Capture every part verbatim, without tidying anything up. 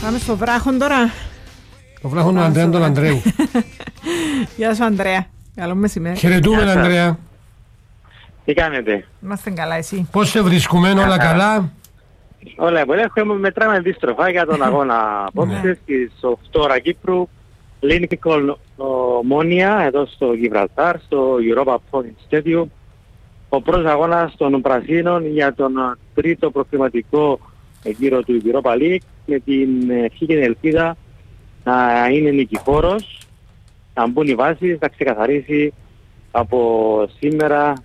Πάμε στο βράχον τώρα. Το βράχον του Αντρέα τον Ανδρέου. Γεια σου Ανδρέα. Καλό μεσημέρι. Χαιρετούμε Ανδρέα. Τι κάνετε? Είμαστε καλά, εσύ? Πώς σε βρίσκουμε, όλα καλά? Όλα πολύ. Έχουμε μετράμε αντίστροφα για τον αγώνα απόψε στις οκτώ ώρα Κύπρου. Lincoln Ομόνια εδώ στο Γιβραλτάρ, στο Europa Point Stadium. Ο πρώτος αγώνας των Πρασίνων για τον τρίτο προκριματικό γύρο του Europa League, με την ευχή και την ελπίδα να είναι νικηφόρος, να μπουν οι βάσεις, να ξεκαθαρίσει από σήμερα α,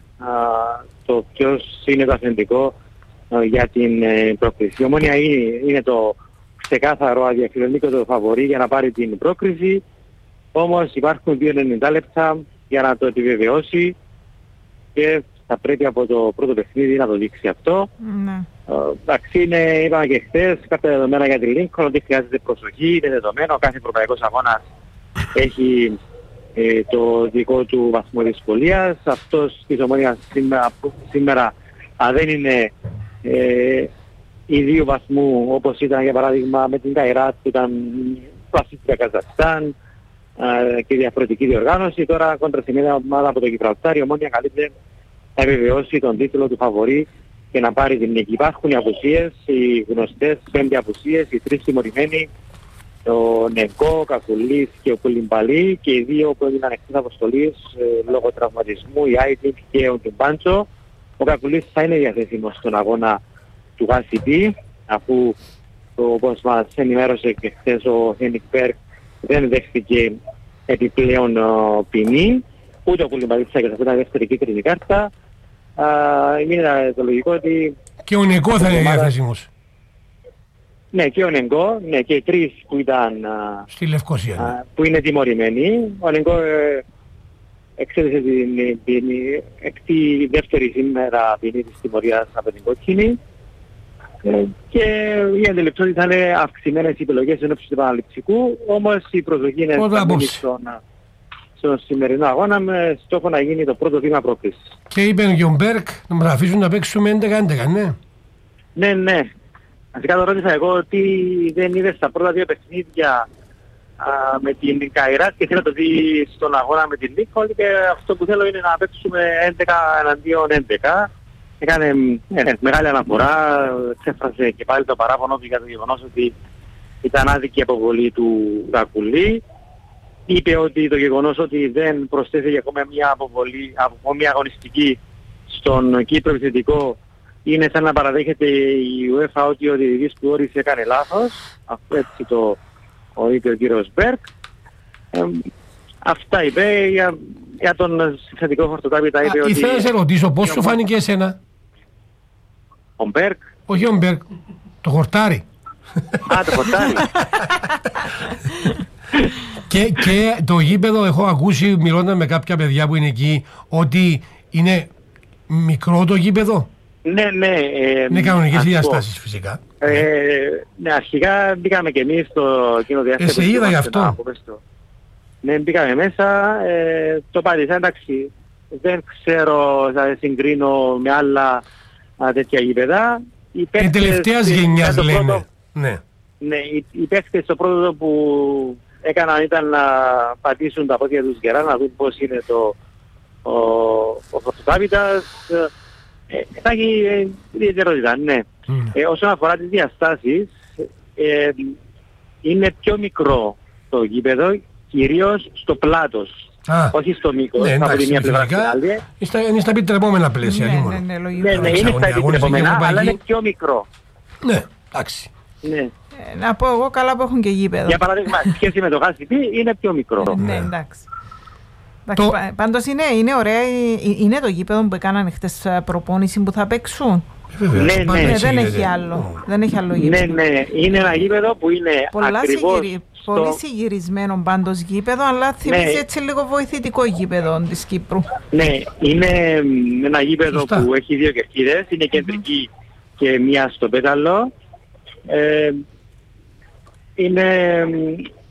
το ποιος είναι το αυθεντικό α, για την ε, πρόκριση. Η Ομόνια είναι, είναι το ξεκάθαρο αδιαφιλονίκωτο φαβορί για να πάρει την πρόκριση, όμως υπάρχουν δύο ενενήντα λεπτά για να το επιβεβαιώσει και θα πρέπει από το πρώτο παιχνίδι να το δείξει αυτό. Ναι. Εντάξει, είναι, είπαμε και χθες, κάποια δεδομένα για τη Lincoln, ότι χρειάζεται προσοχή, είναι δεδομένο, κάθε ευρωπαϊκός αγώνας έχει ε, το δικό του βαθμό δυσκολίας. Αυτός της Ομόνιας σήμερα, σήμερα α, δεν είναι ε, ιδίου βαθμού όπως ήταν για παράδειγμα με την Καϊράτ που ήταν κλασική Καζακστάν ε, και διαφορετική διοργάνωση. Τώρα κόντρα στη μια ομάδα από το Γιβραλτάρ, η Ομόνια καλείται να επιβεβαιώσει τον τίτλο του φαβορί και να πάρει την νίκη. Υπάρχουν οι απουσίες, οι γνωστές πέντε απουσίες, οι τρεις τιμωρημένοι, ο Νεγκό, ο Κακουλής και ο Κουλιμπαλή, και οι δύο που έγιναν εκτός αποστολής ε, λόγω τραυματισμού, η Άιτινγκ και ο Τιμπάντσο. Ο Κακουλής θα είναι διαθέσιμος στον αγώνα του Γ Σ Π, αφού όπως μας ενημέρωσε και χθες ο Χένικ Μπέρκ δεν δέχτηκε επιπλέον ο, ποινή, ούτε ο Κουλιμπαλής θα ήταν δεύτερη κίτρινη κάρτα. Uh, είναι το λογικό ότι... Και ο Νεγκό θα είναι διαθέσιμος. Ναι, και ο Νεγκό, ναι, και οι τρεις που ήταν... Uh, στη Λευκοσία. Ναι. Uh, που είναι τιμωρημένοι. Ο Νεγκό ε, εξέδεσε την, την εκτη δεύτερη σήμερα ποινή της τιμωρίας από την κόκκινη. Ε, και η αντιληπτότητα θα είναι αυξημένες οι επιλογές ενόψεις του επαναληψικού, όμως η προσοχή είναι στον, στον σημερινό αγώνα με στόχο να γίνει το πρώτο βήμα πρόκλησης. Και είπε ο Μπέρκ να μας αφήσουν να παίξουμε έντεκα έντεκα, ναι. Ναι, ναι. Αρχικά το ρώτησα εγώ τι δεν είδε στα πρώτα δύο παιχνίδια α, με την Καϊράτ και θέλω να το δει στον αγώνα με την Νίκολ, και αυτό που θέλω είναι να παίξουμε έντεκα εναντίον έντεκα. Έκανε ναι, μεγάλη αναφορά, ξέφρασε και πάλι το παράπονο του για το γεγονός ότι ήταν άδικη η αποβολή του Κακουλή. Είπε ότι το γεγονός ότι δεν προσθέθηκε ακόμα μια αποβολή, από μια αγωνιστική στον Κύπρο επιθετικό είναι σαν να παραδέχεται η UEFA ότι ο διαιτητής που όρισε έκανε λάθος. Αυτό έτσι το ο είπε ο κύριος Μπέρκ. Ε, αυτά είπε για, για τον συνθετικό χορτοτάπη. Τα είπε. Α, ότι... Ήθελα να σε ρωτήσω πώς σου φάνηκε εσένα? Ο Μπέρκ. Όχι ο Μπέρκ, το χορτάρι. Α, το χορτάρι. Και, και το γήπεδο έχω ακούσει μιλώντας με κάποια παιδιά που είναι εκεί ότι είναι μικρό το γήπεδο. Ναι, ναι. Ε, είναι κανονικές διαστάσεις φυσικά. Ε, ναι, αρχικά μπήκαμε και εμείς στο κοινό διάστημα. Ε, σε είδα γι' αυτό. Ναι, μπήκαμε μέσα. Ε, το πάτησα, εντάξει. Δεν ξέρω, θα συγκρίνω με άλλα α, τέτοια γήπεδα. Οι ε, τελευταίας γενιάς λένε. Πρώτο, ναι. Ναι, οι, οι παίκτες στο πρώτο που έκαναν ήταν να πατήσουν τα πόδια τους γερά, να δουν πώς είναι το ο, ο πρωτοτάπητας. Ε, θα έχει ε, ιδιαιτερότητα, ναι. Mm. Ε, όσον αφορά τις διαστάσεις, ε, είναι πιο μικρό το γήπεδο, κυρίως στο πλάτος. Ah. Όχι στο μήκος, ναι, από τη μία πλευρά στην άλλη. Είναι στα επιτρεπόμενα πλαίσια. Ναι, ναι, ναι, ναι, ναι, είναι στα επιτρεπόμενα, αλλά είναι πιο μικρό. Ναι, εντάξει. Ναι. Ε, να πω εγώ καλά που έχουν και γήπεδο. Για παράδειγμα, σχέση με το Γ Σ Π είναι πιο μικρό. Ε, ναι, εντάξει. Το... Πάντως είναι, είναι ωραία, είναι το γήπεδο που έκαναν χτες προπόνηση που θα παίξουν. Ναι, ναι, ναι, δεν έχει άλλο. Δεν έχει άλλο γήπεδο. Ναι, ναι, είναι ένα γήπεδο που είναι πολλά ακριβώς... Συγυρι... Στο... Πολύ συγυρισμένο πάντως γήπεδο, αλλά θυμίζει ναι. έτσι λίγο βοηθητικό γήπεδο της Κύπρου. Ναι, είναι ένα γήπεδο Σωστά. που έχει δύο κερκίδες, είναι κεντρική mm-hmm. και μία στο πέταλο. Ε, είναι